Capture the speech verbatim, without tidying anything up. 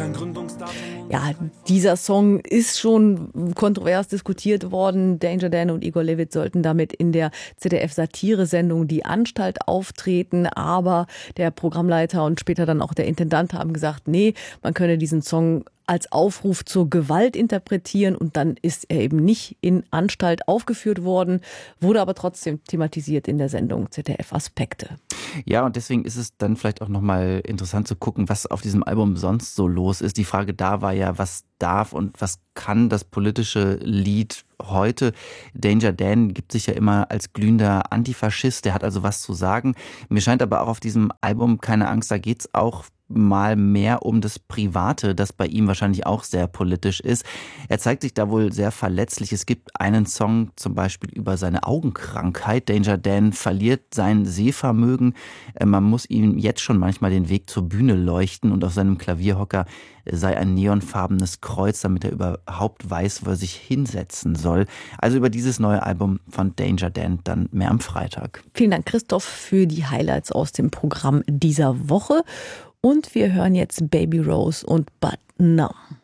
Ja, dieser Song ist schon kontrovers diskutiert worden. Danger Dan und Igor Levit sollten damit in der Z D F-Satire-Sendung Die Anstalt auftreten, aber der Programmleiter und später dann auch der Intendant haben gesagt, nee, man könne diesen Song als Aufruf zur Gewalt interpretieren und dann ist er eben nicht in Anstalt aufgeführt worden, wurde aber trotzdem thematisiert in der Sendung Z D F Aspekte. Ja, und deswegen ist es dann vielleicht auch nochmal interessant zu gucken, was auf diesem Album sonst so los ist. Die Frage da war ja, was darf und was kann das politische Lied heute? Danger Dan gibt sich ja immer als glühender Antifaschist, der hat also was zu sagen. Mir scheint aber auch auf diesem Album, keine Angst, da geht's auch mal mehr um das Private, das bei ihm wahrscheinlich auch sehr politisch ist. Er zeigt sich da wohl sehr verletzlich. Es gibt einen Song zum Beispiel über seine Augenkrankheit. Danger Dan verliert sein Sehvermögen. Man muss ihm jetzt schon manchmal den Weg zur Bühne leuchten und auf seinem Klavierhocker sei ein neonfarbenes Kreuz, damit er überhaupt weiß, wo er sich hinsetzen soll. Also über dieses neue Album von Danger Dan dann mehr am Freitag. Vielen Dank, Christoph, für die Highlights aus dem Programm dieser Woche. Und wir hören jetzt Baby Rose und But Numb.